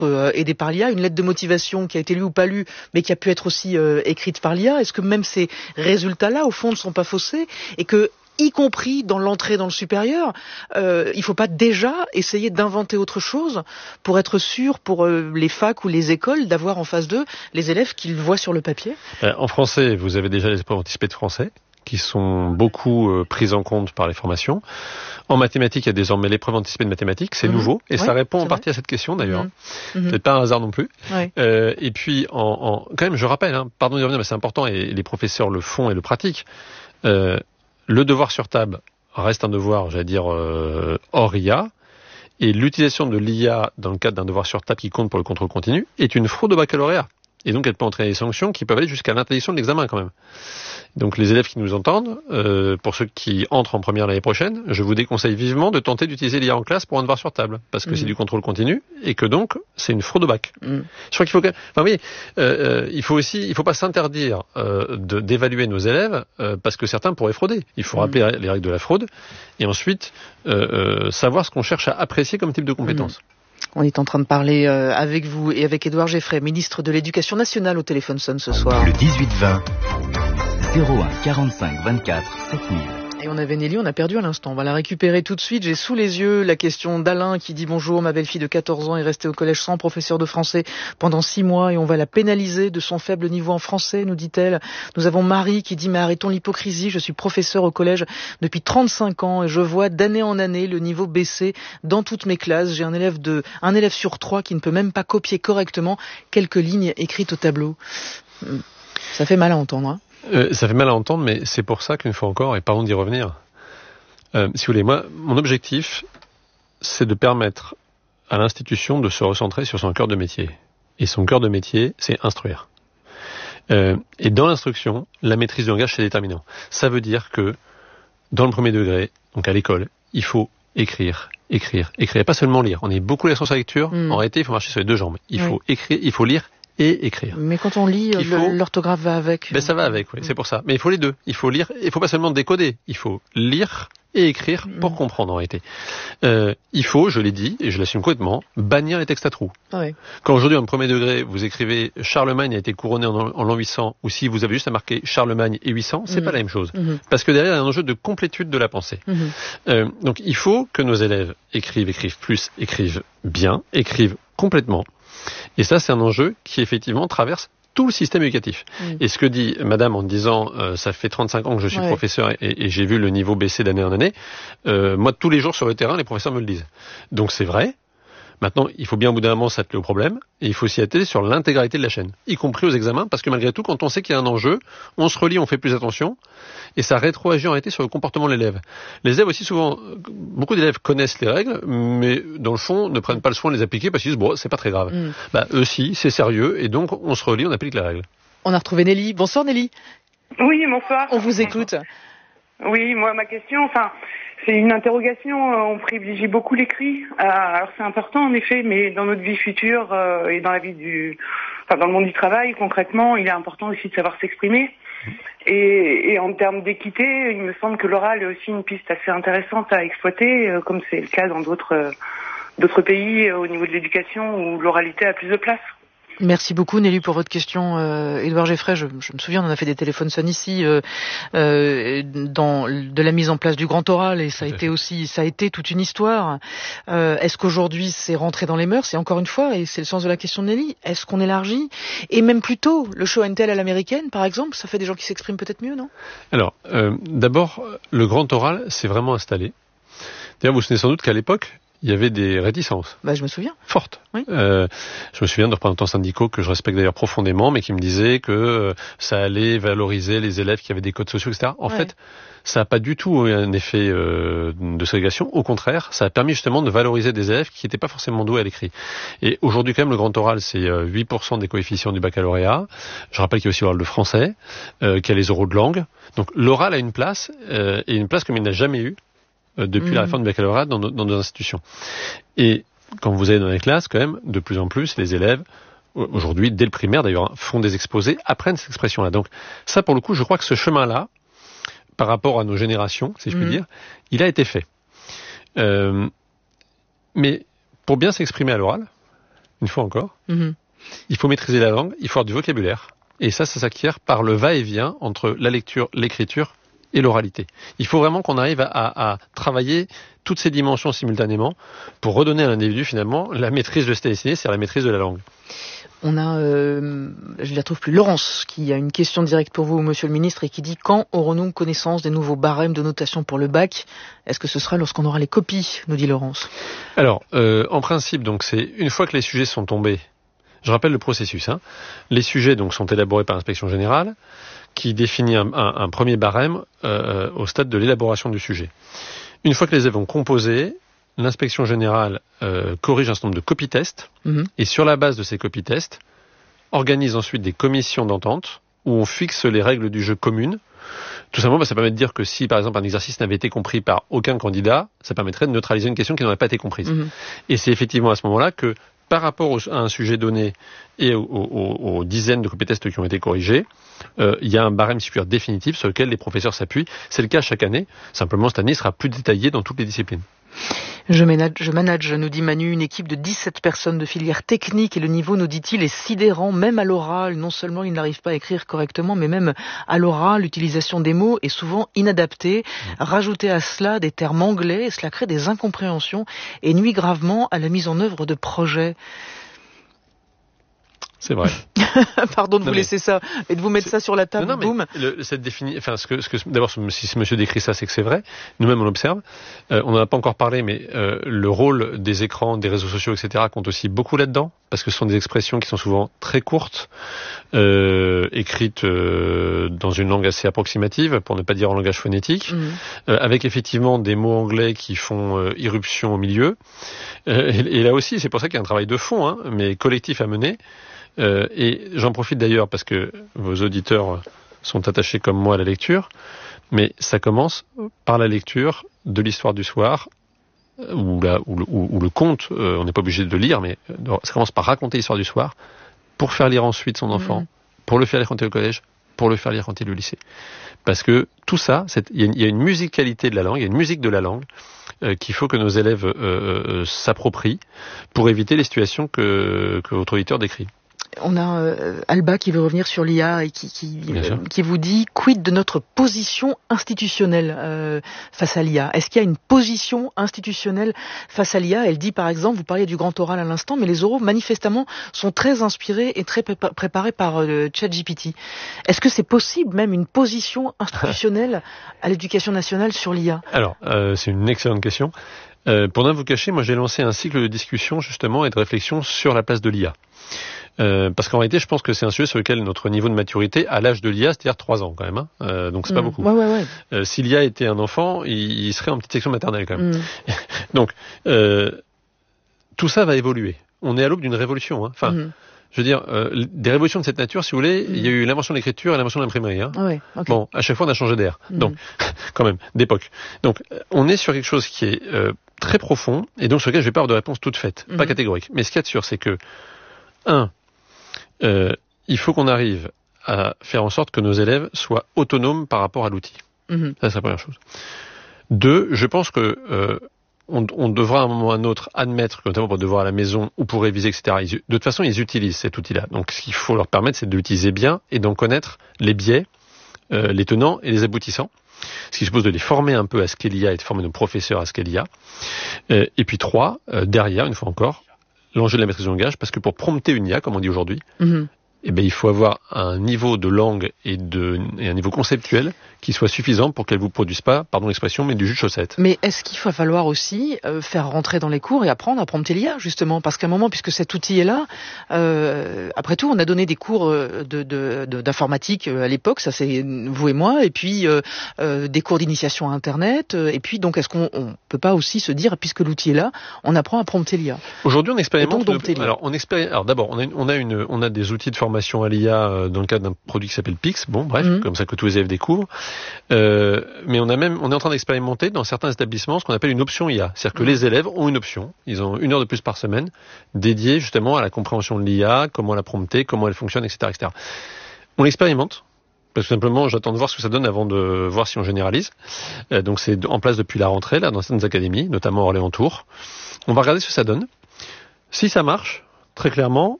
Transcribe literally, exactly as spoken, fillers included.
euh, aidés par l'I A, une lettre de motivation qui a été lue ou pas lue, mais qui a pu être aussi euh, écrite par l'I A. Est-ce que même ces résultats-là, au fond, ne sont pas faussés et que, y compris dans l'entrée dans le supérieur, euh, il ne faut pas déjà essayer d'inventer autre chose pour être sûr, pour euh, les facs ou les écoles, d'avoir en face d'eux les élèves qu'ils voient sur le papier? euh, En français, vous avez déjà les épreuves anticipées de français, qui sont beaucoup euh, prises en compte par les formations. En mathématiques, il y a désormais l'épreuve anticipée de mathématiques, c'est mmh. nouveau, et oui, ça répond en partie vrai. à cette question d'ailleurs. Mmh. Mmh. C'est pas un hasard non plus. Oui. Euh, et puis, en, en, quand même, je rappelle, hein, pardon de revenir, mais c'est important, et les professeurs le font et le pratiquent. Euh, Le devoir sur table reste un devoir, j'allais dire, euh, hors I A, et l'utilisation de l'I A dans le cadre d'un devoir sur table qui compte pour le contrôle continu est une fraude au baccalauréat. Et donc elle peut entraîner des sanctions qui peuvent aller jusqu'à l'interdiction de l'examen quand même. Donc les élèves qui nous entendent, euh, pour ceux qui entrent en première l'année prochaine, je vous déconseille vivement de tenter d'utiliser l'I A en classe pour un devoir sur table, parce que mmh. c'est du contrôle continu, et que donc c'est une fraude au bac. Mmh. Je crois qu'il faut, que... enfin oui, euh, il faut aussi, il faut pas s'interdire euh, de, d'évaluer nos élèves euh, parce que certains pourraient frauder. Il faut mmh. rappeler les règles de la fraude, et ensuite euh, euh, savoir ce qu'on cherche à apprécier comme type de compétences. Mmh. On est en train de parler euh, avec vous et avec Édouard Geffray, ministre de l'Éducation nationale, au téléphone sonne ce soir. Le dix-huit vingt, zéro un quarante-cinq vingt-quatre sept mille. Et on avait Nelly, on a perdu à l'instant. On va la récupérer tout de suite. J'ai sous les yeux la question d'Alain qui dit « Bonjour, ma belle-fille de quatorze ans est restée au collège sans professeur de français pendant six mois et on va la pénaliser de son faible niveau en français, nous dit-elle. » Nous avons Marie qui dit « Mais arrêtons l'hypocrisie, je suis professeur au collège depuis trente-cinq ans et je vois d'année en année le niveau baisser dans toutes mes classes. J'ai un élève, de, un élève sur trois qui ne peut même pas copier correctement quelques lignes écrites au tableau. » Ça fait mal à entendre, hein. Euh, ça fait mal à entendre, mais c'est pour ça qu'une fois encore, et pardon d'y revenir, euh, si vous voulez, moi, mon objectif, c'est de permettre à l'institution de se recentrer sur son cœur de métier. Et son cœur de métier, c'est instruire. Euh, et dans l'instruction, la maîtrise du langage, c'est déterminant. Ça veut dire que, dans le premier degré, donc à l'école, il faut écrire, écrire, écrire. Et pas seulement lire. On est beaucoup l'accent sur la lecture. Mmh. En réalité, il faut marcher sur les deux jambes. Il oui. faut écrire, il faut lire et écrire. Mais quand on lit, le, faut... l'orthographe va avec. Ben ça va avec, oui, c'est pour ça. Mais il faut les deux. Il faut lire, il faut pas seulement décoder. Il faut lire et écrire pour mmh. comprendre en réalité. Euh, il faut, je l'ai dit, et je l'assume complètement, bannir les textes à trous. Ah oui. Quand aujourd'hui, en premier degré, vous écrivez Charlemagne a été couronné en, en l'an huit cents, ou si vous avez juste à marquer Charlemagne et huit cents, c'est mmh. pas la même chose. Mmh. Parce que derrière, il y a un enjeu de complétude de la pensée. Mmh. Euh, donc il faut que nos élèves écrivent, écrivent plus, écrivent bien, écrivent complètement. Et ça, c'est un enjeu qui, effectivement, traverse tout le système éducatif. Mmh. Et ce que dit madame en disant euh, ça fait trente-cinq ans que je suis ouais. professeur et, et j'ai vu le niveau baisser d'année en année, euh, moi, tous les jours sur le terrain, les professeurs me le disent. Donc, c'est vrai. Maintenant, il faut bien au bout d'un moment s'atteler au problème et il faut s'y atteler sur l'intégralité de la chaîne, y compris aux examens, parce que malgré tout, quand on sait qu'il y a un enjeu, on se relie, on fait plus attention et ça rétroagit en réalité sur le comportement de l'élève. Les élèves aussi, souvent, beaucoup d'élèves connaissent les règles, mais dans le fond, ne prennent pas le soin de les appliquer parce qu'ils disent, bon, c'est pas très grave. Mm. Bah, eux si, c'est sérieux et donc on se relie, on applique les règles. On a retrouvé Nelly. Bonsoir Nelly. Oui, bonsoir. On vous écoute. Oui, moi, ma question, enfin, c'est une interrogation. On privilégie beaucoup l'écrit. Alors, c'est important, en effet, mais dans notre vie future euh, et dans la vie du, enfin, dans le monde du travail, concrètement, il est important aussi de savoir s'exprimer. Et, et en termes d'équité, il me semble que l'oral est aussi une piste assez intéressante à exploiter, euh, comme c'est le cas dans d'autres, euh, d'autres pays euh, au niveau de l'éducation où l'oralité a plus de place. Merci beaucoup Nelly pour votre question. Euh, Édouard Geffray, je, je me souviens, on en a fait des téléphones sonnes ici euh, euh, dans de la mise en place du grand oral et ça a été aussi, ça a été toute une histoire. Euh, est-ce qu'aujourd'hui c'est rentré dans les mœurs? Et encore une fois, et c'est le sens de la question de Nelly, est-ce qu'on élargit? Et même plutôt, le show and tell à l'américaine, par exemple, ça fait des gens qui s'expriment peut-être mieux, non? Alors, euh, d'abord, le grand oral s'est vraiment installé. D'ailleurs, vous vous souvenez sans doute qu'à l'époque, il y avait des réticences. Bah, je me souviens. Fortes. Oui. Euh, je me souviens de représentants syndicaux que je respecte d'ailleurs profondément, mais qui me disaient que euh, ça allait valoriser les élèves qui avaient des codes sociaux, et cetera. En ouais. fait, ça n'a pas du tout eu un effet euh, de ségrégation. Au contraire, ça a permis justement de valoriser des élèves qui n'étaient pas forcément doués à l'écrit. Et aujourd'hui, quand même, le grand oral, c'est euh, huit pour cent des coefficients du baccalauréat. Je rappelle qu'il y a aussi l'oral de français, euh, qu'il y a les oraux de langue. Donc l'oral a une place, euh, et une place comme il n'a jamais eu depuis mmh. la réforme du baccalauréat dans nos, dans nos institutions. Et quand vous allez dans les classes, quand même, de plus en plus, les élèves, aujourd'hui, dès le primaire d'ailleurs, font des exposés, apprennent cette expression-là. Donc ça, pour le coup, je crois que ce chemin-là, par rapport à nos générations, si je puis mmh. dire, il a été fait. Euh, mais pour bien s'exprimer à l'oral, une fois encore. Mm-hmm. Il faut maîtriser la langue, il faut avoir du vocabulaire. Et ça, ça s'acquiert par le va-et-vient entre la lecture, l'écriture et l'oralité. Il faut vraiment qu'on arrive à, à, à travailler toutes ces dimensions simultanément pour redonner à l'individu, finalement, la maîtrise de ce destinée, c'est-à-dire la maîtrise de la langue. On a, euh, je ne la trouve plus, Laurence, qui a une question directe pour vous, monsieur le ministre, et qui dit « Quand aurons-nous connaissance des nouveaux barèmes de notation pour le bac ? Est-ce que ce sera lorsqu'on aura les copies ?» nous dit Laurence. Alors, euh, en principe, donc, c'est une fois que les sujets sont tombés, je rappelle le processus, hein, les sujets donc, sont élaborés par l'inspection générale, qui définit un, un, un premier barème euh, au stade de l'élaboration du sujet. Une fois que les élèves ont composé, l'inspection générale euh, corrige un certain nombre de copie-tests, mmh. et sur la base de ces copie-tests, organise ensuite des commissions d'entente où on fixe les règles du jeu communes. Tout simplement, bah, ça permet de dire que si, par exemple, un exercice n'avait été compris par aucun candidat, ça permettrait de neutraliser une question qui n'aurait pas été comprise. Mmh. Et c'est effectivement à ce moment-là que, par rapport à un sujet donné et aux, aux, aux dizaines de copie-tests qui ont été corrigés, euh, il y a un barème supérieur définitif sur lequel les professeurs s'appuient. C'est le cas chaque année. Simplement, cette année, il sera plus détaillé dans toutes les disciplines. Je manage, je manage, nous dit Manu, une équipe de dix-sept personnes de filière technique et le niveau, nous dit-il, est sidérant, même à l'oral. Non seulement ils n'arrivent pas à écrire correctement, mais même à l'oral, l'utilisation des mots est souvent inadaptée. Mmh. Rajouter à cela des termes anglais, cela crée des incompréhensions et nuit gravement à la mise en œuvre de projets. C'est vrai. Pardon de non vous laisser ça et de vous mettre ça sur la table. Non, non, boum. Le, cette défini... enfin, ce que, ce que, d'abord, si ce monsieur décrit ça, c'est que c'est vrai. Nous-mêmes, on l'observe. Euh, on n'en a pas encore parlé, mais euh, le rôle des écrans, des réseaux sociaux, et cetera, compte aussi beaucoup là-dedans, parce que ce sont des expressions qui sont souvent très courtes, euh, écrites euh, dans une langue assez approximative, pour ne pas dire en langage phonétique, mmh. euh, avec effectivement des mots anglais qui font euh, irruption au milieu. Euh, et, et là aussi, c'est pour ça qu'il y a un travail de fond, hein, mais collectif à mener. Euh, et j'en profite d'ailleurs parce que vos auditeurs sont attachés comme moi à la lecture, mais ça commence par la lecture de l'histoire du soir, ou, la, ou, le, ou, ou le conte, euh, on n'est pas obligé de lire, mais ça commence par raconter l'histoire du soir, pour faire lire ensuite son enfant, mmh. pour le faire lire quand il est au collège, pour le faire lire quand il est au lycée. Parce que tout ça, il y, y a une musicalité de la langue, il y a une musique de la langue, euh, qu'il faut que nos élèves euh, euh, s'approprient pour éviter les situations que, que votre auditeur décrit. On a euh, Alba qui veut revenir sur l'I A et qui, qui, euh, qui vous dit « Quid de notre position institutionnelle euh, face à l'I A ?» Est-ce qu'il y a une position institutionnelle face à l'I A ? Elle dit par exemple, vous parliez du grand oral à l'instant, mais les oraux manifestement sont très inspirés et très prépa- préparés par euh, ChatGPT. Est-ce que c'est possible même une position institutionnelle à l'éducation nationale sur l'I A ? Alors, euh, c'est une excellente question. Euh, pour ne vous cacher, moi j'ai lancé un cycle de discussion justement et de réflexion sur la place de l'I A. Euh, parce qu'en réalité, je pense que c'est un sujet sur lequel notre niveau de maturité, à l'âge de l'I A, c'est-à-dire trois ans quand même, hein, euh, donc c'est mmh. pas beaucoup. Ouais, ouais, ouais. Euh, si l'I A était un enfant, il, il serait en petite section maternelle quand même. Mmh. Donc, euh, tout ça va évoluer. On est à l'aube d'une révolution. Hein. Enfin, mmh. je veux dire, euh, des révolutions de cette nature, si vous voulez, mmh. il y a eu l'invention de l'écriture et l'invention de l'imprimerie. Hein. Ah ouais, okay. Bon, à chaque fois, on a changé d'air. Mmh. Donc, quand même, d'époque. Donc, on est sur quelque chose qui est euh, très profond, et donc sur lequel je vais pas avoir de réponse toute faite, mmh. pas catégorique. Mais ce qu'il y a de sûr, c'est que, un, Euh, il faut qu'on arrive à faire en sorte que nos élèves soient autonomes par rapport à l'outil. Mmh. Ça, c'est la première chose. Deux, je pense que euh, on, on devra à un moment ou à un autre admettre que, notamment pour devoir à la maison ou pour réviser, et cetera, ils, de toute façon, ils utilisent cet outil-là. Donc, ce qu'il faut leur permettre, c'est de l'utiliser bien et d'en connaître les biais, euh, les tenants et les aboutissants. Ce qui suppose de les former un peu à ce qu'est l'I A et de former nos professeurs à ce qu'est l'I A. Euh, et puis trois, euh, derrière, une fois encore, l'enjeu de la maîtrise du langage, parce que pour prompter une I A, comme on dit aujourd'hui, mmh. eh ben, il faut avoir un niveau de langue et, de, et un niveau conceptuel qui soit suffisant pour qu'elle vous produise pas, pardon l'expression, mais du jus de chaussette. Mais est-ce qu'il va falloir aussi euh, faire rentrer dans les cours et apprendre à prompter l'I A, justement ? Parce qu'à un moment, puisque cet outil est là, euh, après tout, on a donné des cours de, de, de, d'informatique à l'époque, ça c'est vous et moi, et puis euh, euh, des cours d'initiation à Internet, et puis donc est-ce qu'on on peut pas aussi se dire, puisque l'outil est là, on apprend à prompter l'I A ? Aujourd'hui, on expérimente. Donc, de, alors, on expéri... alors d'abord, on a, une, on, a une, on a des outils de formation à l'I A dans le cadre d'un produit qui s'appelle Pix, bon bref, mmh. comme ça que tous les élèves découvrent. Euh, mais on a même, on est en train d'expérimenter dans certains établissements ce qu'on appelle une option I A. C'est-à-dire que mmh. les élèves ont une option, ils ont une heure de plus par semaine dédiée justement à la compréhension de l'I A, comment la prompter, comment elle fonctionne, et cetera, et cetera. On l'expérimente. Parce que simplement, j'attends de voir ce que ça donne avant de voir si on généralise. Euh, donc c'est en place depuis la rentrée, là, dans certaines académies, notamment Orléans-Tours. On va regarder ce que ça donne. Si ça marche, très clairement,